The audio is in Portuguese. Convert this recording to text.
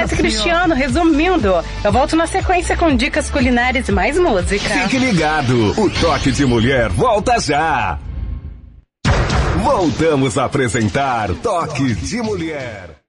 Vanessa e Cristiano, resumindo. Eu volto na sequência com dicas culinárias e mais música. Fique ligado, o Toque de Mulher volta já. Voltamos a apresentar Toque de Mulher.